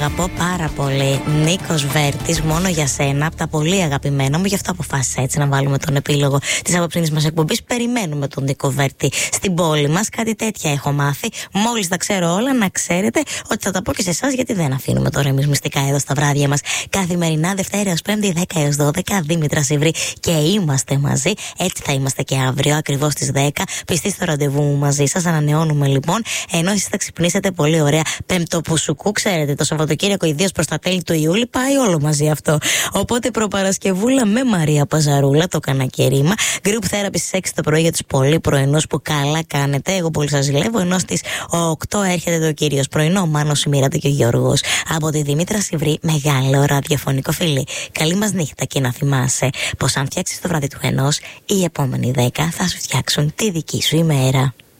αγαπώ πάρα πολύ. Νίκος Βέρτης, μόνο για σένα, από τα πολύ αγαπημένα μου. Γι' αυτό αποφάσισα έτσι να βάλουμε τον επίλογο της απόψινής μας εκπομπής. Περιμένουμε τον Νίκο Βέρτη στην πόλη μας. Κάτι τέτοια έχω μάθει. Μόλις τα ξέρω όλα, να ξέρετε ότι θα τα πω και σε εσάς, γιατί δεν αφήνουμε τώρα εμείς μυστικά εδώ στα βράδια μας. Καθημερινά, Δευτέρα έως Πέμπτη, 10 έως 12, Δήμητρα Σιβρή και είμαστε μαζί. Έτσι θα είμαστε και αύριο, ακριβώς στις 10. Πιστοί στο ραντεβού μου μαζί σας. Ανανεώνουμε λοιπόν, ενώ εσείς θα ξυπνήσετε πολύ ωραία Πεμπτοπουσουκού. Ξέρετε, το Σαββατοκύριακο, ιδίως προς τα τέλη του Ιούλη, πάει όλο μαζί αυτό. Οπότε προπαρασκευούλα με Μαρία Παζαρούλα, το κανακερίμα. Group Therapy στις 6 το πρωί για τους πολύ πρωινούς που καλά κάνετε. Εγώ πολύ σας ζηλεύω. Ενώ στις 8 έρχεται το κυρίως πρωινό, ο Μάνος, η Μοίρατη και ο Γιώργος. Από τη Δήμητρα Σιβρή, μεγάλο ραδιοφωνικό φιλί. Καλή μας νύχτα και να θυμάσαι πως αν φτιάξεις το βράδυ του ενός, οι επόμενοι 10 θα σου φτιάξουν τη δική σου ημέρα.